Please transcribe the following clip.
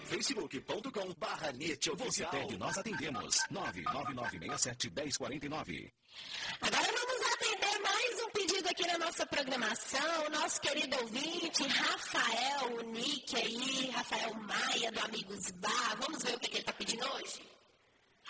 facebook.com/NetOficial. Você pede, nós atendemos. 99967-1049. Agora vamos atender mais um pedido aqui na nossa programação. O nosso querido ouvinte, Rafael, o Nick aí, Rafael Maia, do Amigos Bar. Vamos ver o que ele está pedindo hoje?